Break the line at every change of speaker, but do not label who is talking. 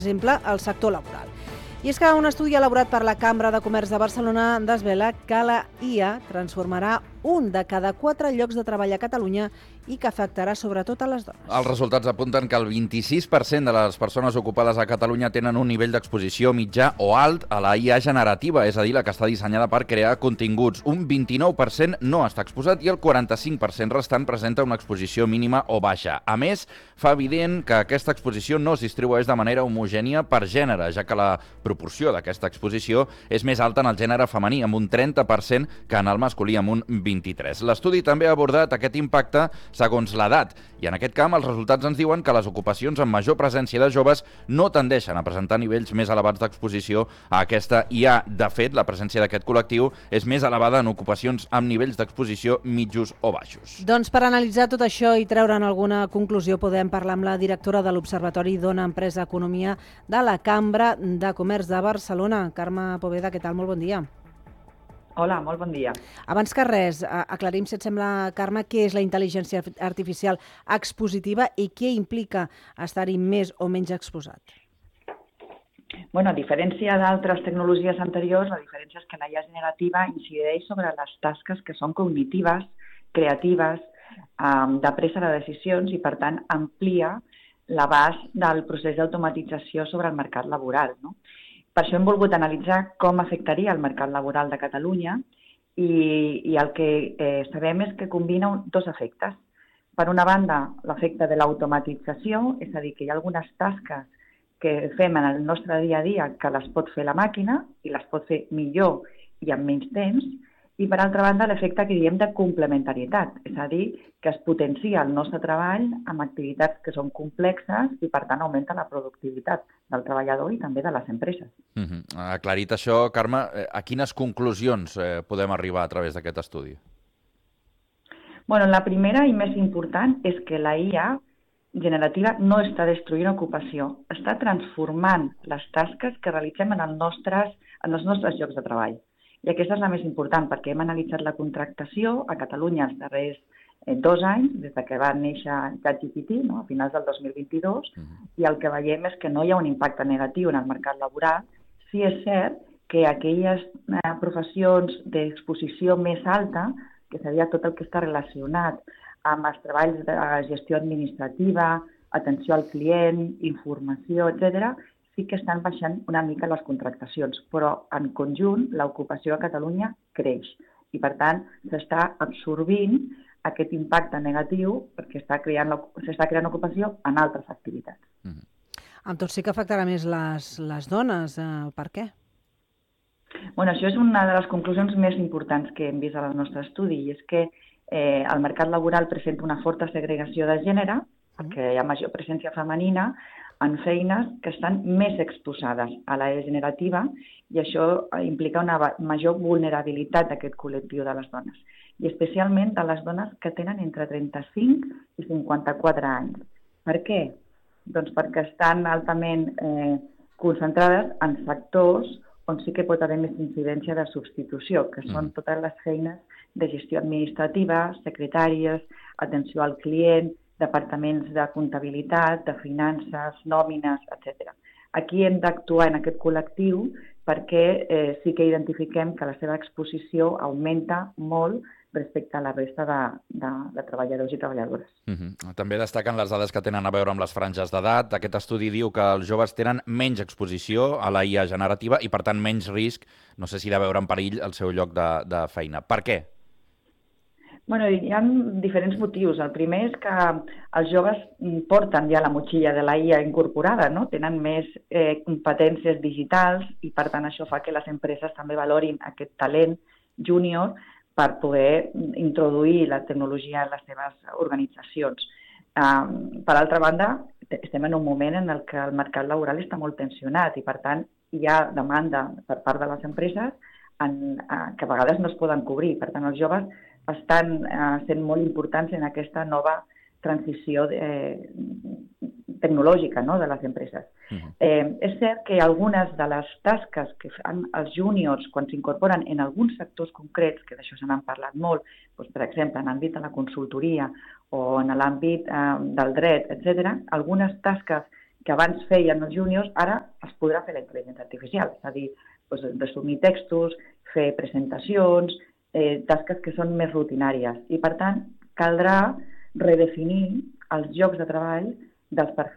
exemple, el sector laboral. I és que un estudi elaborat per la Cambra de Comerç de Barcelona desvela que la IA transformarà un de cada 4 llocs de treball a Catalunya i que afectarà sobretot a les dones.
Els resultats apunten que el 26% de les persones ocupades a Catalunya tenen un nivell d'exposició mitjà o alt a la IA generativa, és a dir, la que està dissenyada per crear continguts. Un 29% no està exposat i el 45% restant presenta una exposició mínima o baixa. A més, fa evident que aquesta exposició no es distribueix de manera homogènia per gènere, ja que la proporció d'aquesta exposició és més alta en el gènere femení, amb un 30%, que en el masculí, amb un 23%. L'estudi també ha abordat aquest impacte segons l'edat, i en aquest camp els resultats ens diuen que les ocupacions amb major presència de joves no tendeixen a presentar nivells més elevats d'exposició a aquesta IA. De fet, la presència d'aquest col·lectiu és més elevada en ocupacions amb nivells d'exposició mitjos o baixos.
Doncs per analitzar tot això i treure'n alguna conclusió podem parlar amb la directora de l'Observatori Dona Empresa Economia de la Cambra de Comerç de Barcelona, Carme Poveda. Què tal? Molt bon dia.
Hola, molt bon dia.
Abans que res, aclarim, si et sembla, Carme, què és la intel·ligència artificial expositiva i què implica estar-hi més o menys exposat?
A diferència d'altres tecnologies anteriors, la diferència és que la IA generativa incideix sobre les tasques que són cognitives, creatives, de presa de decisions i, per tant, amplia l'abast del procés d'automatització sobre el mercat laboral, no? Per això hem volgut analitzar com afectaria el mercat laboral de Catalunya i el que sabem és que combina dos efectes. Per una banda, l'efecte de l'automatització, és a dir, que hi ha algunes tasques que fem en el nostre dia a dia que les pot fer la màquina i les pot fer millor i amb menys temps, i per altra banda l'efecte que diem de complementarietat, és a dir, que es potencia el nostre treball amb activitats que són complexes i per tant augmenta la productivitat del treballador i també de les empreses.
Aclarit això, Carme, a quines conclusions podem arribar a través d'aquest estudi?
La primera i més important és que la IA generativa no està destruint ocupació, està transformant les tasques que realitzem en els nostres llocs de treball. I aquesta és la més important, perquè hem analitzat la contractació a Catalunya els darrers 2 anys, des que va néixer ChatGPT, a finals del 2022, i el que veiem és que no hi ha un impacte negatiu en el mercat laboral. Sí és cert que aquelles professions d'exposició més alta, que seria tot el que està relacionat amb els treballs de gestió administrativa, atenció al client, informació, etc., sí que estan baixant una mica les contractacions, però en conjunt l'ocupació a Catalunya creix i per tant s'està absorbint aquest impacte negatiu perquè s'està creant ocupació en altres activitats.
Amb tot sí que afectarà més les dones. Per què?
Això és una de les conclusions més importants que hem vist al nostre estudi i és que el mercat laboral presenta una forta segregació de gènere perquè hi ha major presència femenina en feines que estan més exposades a l'AIA generativa i això implica una major vulnerabilitat d'aquest col·lectiu de les dones i especialment de les dones que tenen entre 35 i 54 anys. Per què? Doncs perquè estan altament concentrades en sectors on sí que pot haver més incidència de substitució, que són totes les feines de gestió administrativa, secretàries, atenció al client, departaments de comptabilitat, de finances, nòmines, etc. Aquí hem d'actuar en aquest col·lectiu perquè sí que identifiquem que la seva exposició augmenta molt respecte a la resta de treballadors i treballadores.
També destaquen les dades que tenen a veure amb les franges d'edat. Aquest estudi diu que els joves tenen menys exposició a la IA generativa i, per tant, menys risc, no sé si de veure en perill el seu lloc de feina. Per què?
Hi ha diferents motius. El primer és que els joves porten ja la motxilla de la IA incorporada, no? Tenen més competències digitals i, per tant, això fa que les empreses també valorin aquest talent júnior per poder introduir la tecnologia en les seves organitzacions. Per altra banda, estem en un moment en què el mercat laboral està molt tensionat i, per tant, hi ha demanda per part de les empreses que a vegades no es poden cobrir. Per tant, els joves estan sent molt importants en aquesta nova transició tecnològica de les empreses. És cert que algunes de les tasques que fan els júniors quan s'incorporen en alguns sectors concrets, que d'això se n'han parlat molt, per exemple, en l'àmbit de la consultoria o en l'àmbit del dret, etc., algunes tasques que abans feien els júniors, ara es podrà fer la intel·ligència artificial, és a dir, resumir textos, fer presentacions, tasques que són més rutinàries. I, per tant, caldrà redefinir els llocs de treball dels perfils